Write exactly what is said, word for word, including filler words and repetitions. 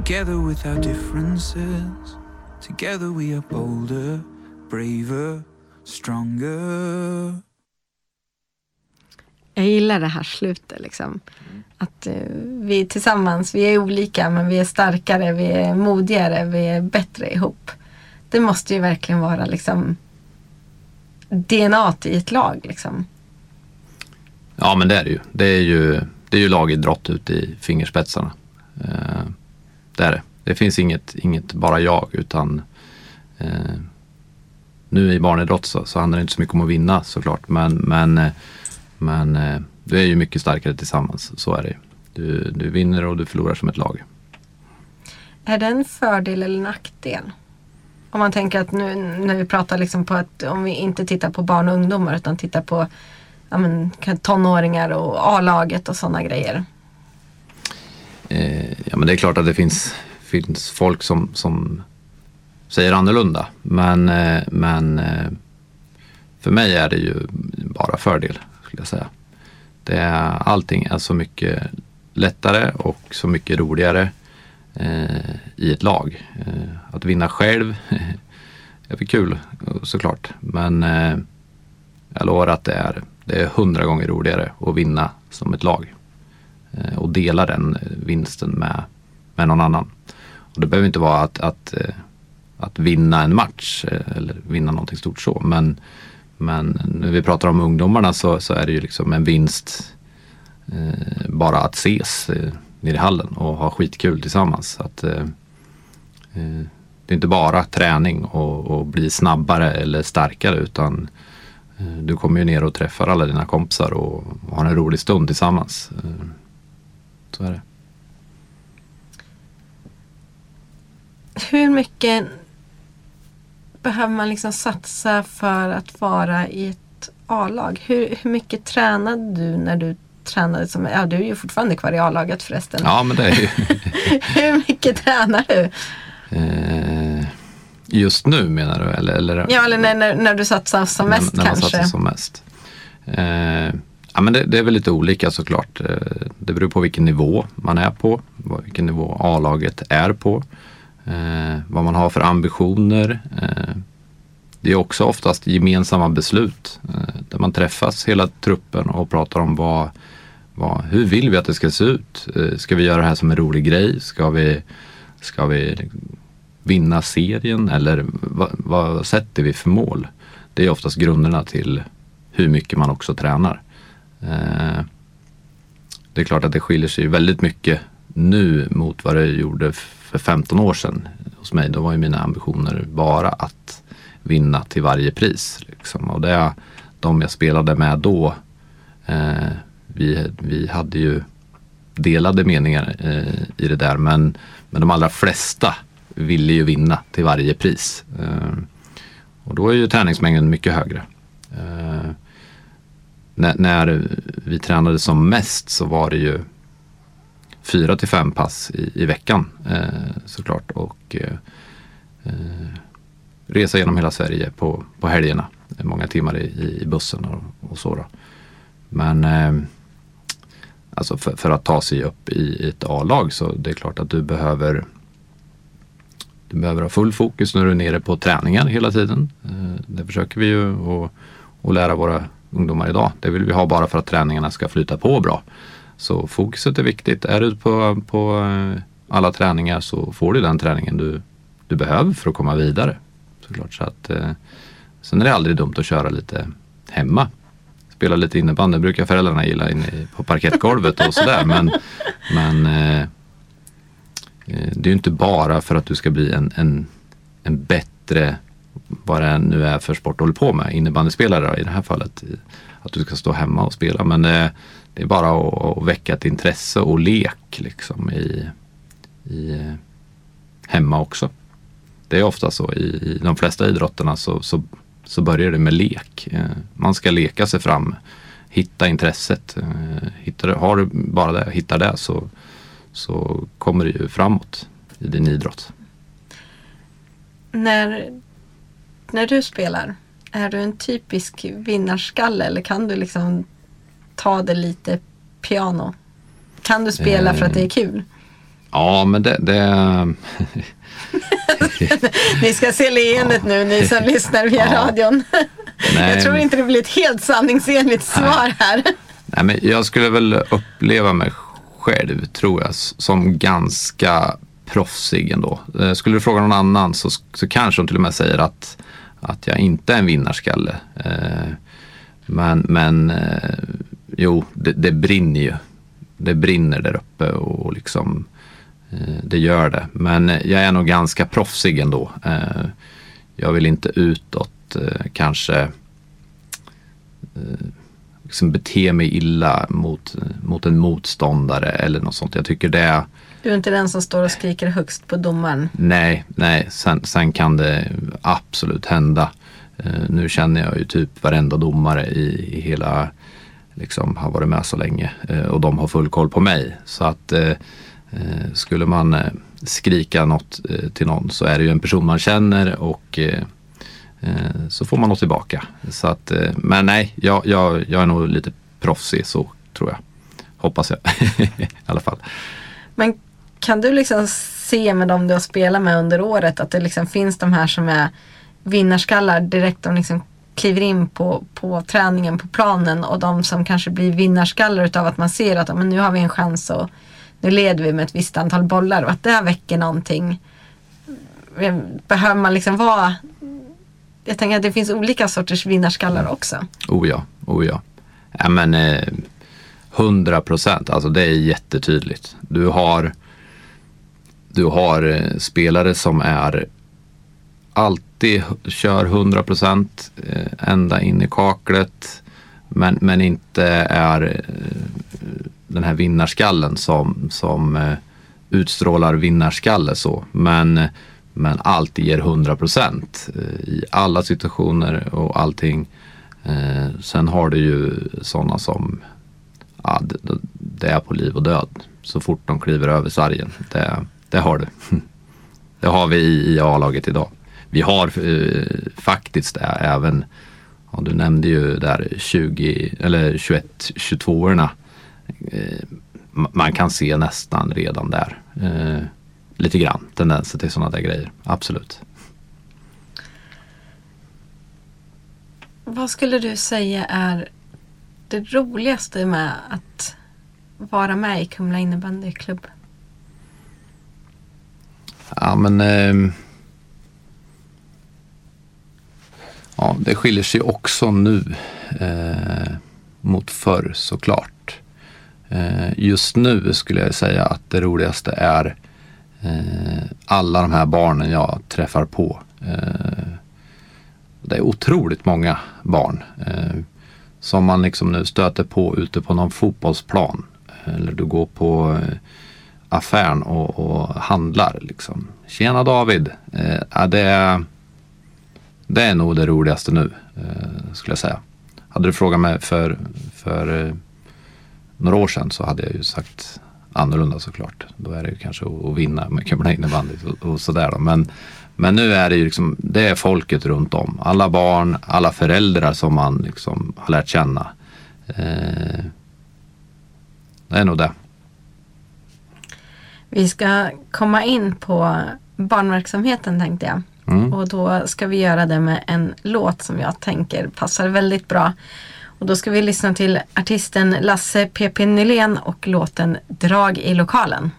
Together with our differences, together we are bolder, braver, stronger. Jag gillar det här slutet liksom. Att uh, vi tillsammans, vi är olika men vi är starkare, vi är modigare, vi är bättre ihop. Det måste ju verkligen vara liksom D N A i ett lag liksom. Ja, men det är det ju. Det är ju, det är ju lagidrott ut i fingerspetsarna. Uh, det är det. Det finns inget, inget bara jag, utan uh, nu i barnidrott så, så handlar det inte så mycket om att vinna såklart, men, men, men uh, du är ju mycket starkare tillsammans, så är det. Du, du vinner och du förlorar som ett lag. Är det en fördel eller nackdel? Om man tänker att nu när vi pratar liksom på att om vi inte tittar på barn och ungdomar utan tittar på ja, men, tonåringar och A-laget och sådana grejer. Eh, ja, men det är klart att det finns, finns folk som, som säger annorlunda. Men, eh, men eh, för mig är det ju bara fördel, skulle jag säga. Det är, allting är så mycket lättare och så mycket roligare eh, i ett lag. Eh, att vinna själv är för kul såklart. Men eh, jag lovar att det är, det är hundra gånger roligare att vinna som ett lag. Eh, och dela den vinsten med, med någon annan. Och det behöver inte vara att, att, att vinna en match eller vinna någonting stort så. Men, men när vi pratar om ungdomarna så, så är det ju liksom en vinst eh, bara att ses eh, nere i hallen och ha skitkul tillsammans. Att, eh, eh, det är inte bara träning och, och bli snabbare eller starkare, utan eh, du kommer ju ner och träffar alla dina kompisar och, och har en rolig stund tillsammans. Eh, så är det. Hur mycket behöver man liksom satsa för att vara i ett A-lag? Hur, hur mycket tränade du när du tränade som... Ja, du är ju fortfarande kvar i A-laget förresten. Ja, men det är ju... Hur mycket tränar du? Eh, just nu menar du? Eller, eller, ja, eller när, när, när du satsar som mest när, när kanske. När man satsar som mest. Eh, ja, men det, det är väl lite olika såklart. Det beror på vilken nivå man är på. Vilken nivå A-laget är på. Eh, vad man har för ambitioner. Eh, det är också oftast gemensamma beslut eh, där man träffas hela truppen och pratar om vad, vad, hur vill vi att det ska se ut. Eh, ska vi göra det här som en rolig grej? Ska vi, ska vi vinna serien eller vad, vad sätter vi för mål? Det är oftast grunderna till hur mycket man också tränar. Eh, det är klart att det skiljer sig väldigt mycket nu mot vad det gjorde för femton år sedan hos mig. Då var ju mina ambitioner bara att vinna till varje pris. Liksom. Och det är de jag spelade med då. Eh, vi, vi hade ju delade meningar eh, i det där. Men, men de allra flesta ville ju vinna till varje pris. Eh, och då är ju träningsmängden mycket högre. Eh, när, när vi tränade som mest så var det ju fyra till fem pass i, i veckan eh, såklart, och eh, eh, resa genom hela Sverige på, på helgerna. Många timmar i, i bussen och, och så då. Men eh, alltså för, för att ta sig upp i ett A-lag så det är klart att du behöver du behöver ha full fokus när du är nere på träningar hela tiden. Eh, det försöker vi ju att, att lära våra ungdomar idag. Det vill vi ha bara för att träningarna ska flyta på bra. Så fokuset är viktigt. Är du på, på alla träningar så får du den träningen du, du behöver för att komma vidare. Såklart. Så att, eh, sen är det aldrig dumt att köra lite hemma. Spela lite innebandy. Det brukar föräldrarna gilla inne på parkettgolvet och sådär. Men, men eh, det är ju inte bara för att du ska bli en, en, en bättre, vad det nu är för sport du håller på med. Innebandyspelare i det här fallet. Att du ska stå hemma och spela. Men eh, det är bara att, att väcka ett intresse och lek liksom i, i hemma också. Det är ofta så i, i de flesta idrotterna så, så, så börjar det med lek. Man ska leka sig fram, hitta intresset. Hittar, har du bara det, hittar det så, så kommer det ju framåt i din idrott. När, när du spelar, är du en typisk vinnarskalle eller kan du liksom ta det lite piano? Kan du spela för att det är kul? Ja, men det... det... Ni ska se leendet nu, ni som lyssnar via Ja. radion. Nej. Jag tror inte det blir ett helt sanningsenligt svar här. Nej, men jag skulle väl uppleva mig själv, tror jag, som ganska proffsig ändå. Eh, Skulle du fråga någon annan så, så kanske de till och med säger att, att jag inte är en vinnarskalle. Eh, Men, men eh, jo, det, det brinner ju. Det brinner där uppe och liksom eh, det gör det. Men jag är nog ganska proffsig ändå. Eh, jag vill inte utåt eh, kanske eh, liksom bete mig illa mot, mot en motståndare eller något sånt. Jag tycker det... Du är inte den som står och skriker högst på domaren. Nej, nej. Sen, sen kan det absolut hända. Uh, nu känner jag ju typ varenda domare i, i hela, liksom har varit med så länge uh, och de har full koll på mig. Så att uh, uh, skulle man uh, skrika något uh, till någon så är det ju en person man känner och uh, uh, så får man något tillbaka. Så att, uh, men nej, jag, jag, jag är nog lite proffsig så tror jag. Hoppas jag i alla fall. Men kan du liksom se med dem du har spelat med under året att det liksom finns de här som är vinnarskallar direkt de liksom kliver in på, på träningen på planen och de som kanske blir vinnarskallar utav att man ser att men nu har vi en chans och nu leder vi med ett visst antal bollar och att det här väcker någonting. Behöver man liksom vara... Jag tänker att det finns olika sorters vinnarskallar också. Oh ja, oh ja. Ja men eh, hundra procent, alltså det är jättetydligt. Du har, du har eh, spelare som är alltid kör hundra procent eh, ända in i kaklet men, men inte är eh, den här vinnarskallen som, som eh, utstrålar vinnarskalle så. Men, men alltid ger hundra procent eh, i alla situationer och allting. Eh, sen har du ju sådana som ja, det, det är på liv och död så fort de kliver över sargen. Det, det har du. Det har vi i, i A-laget idag. Vi har eh, faktiskt det, även, ja, du nämnde ju där tjugo eller tjugoett tjugotvå-orna. Eh, man kan se nästan redan där. Eh, lite grann tendenser till sådana där grejer. Absolut. Vad skulle du säga är det roligaste med att vara med i Kumla innebandyklubb? Ja, men... Eh, Ja, det skiljer sig också nu eh, mot förr såklart. Eh, just nu skulle jag säga att det roligaste är eh, alla de här barnen jag träffar på. Eh, det är otroligt många barn eh, som man liksom nu stöter på ute på någon fotbollsplan. Eller du går på eh, affären och, och handlar liksom. Tjena David, eh, ja, det är... Det är nog det roligaste nu, eh, skulle jag säga. Hade du frågat mig för, för eh, några år sedan så hade jag ju sagt annorlunda såklart. Då är det ju kanske att, att vinna med Kumla innebandy och, och sådär då. Men, men nu är det ju liksom, det är folket runt om. Alla barn, alla föräldrar som man liksom har lärt känna. Eh, det är nog det. Vi ska komma in på barnverksamheten tänkte jag. Mm. Och då ska vi göra det med en låt som jag tänker passar väldigt bra. Och då ska vi lyssna till artisten Lasse P P Nylén och låten Drag i lokalen.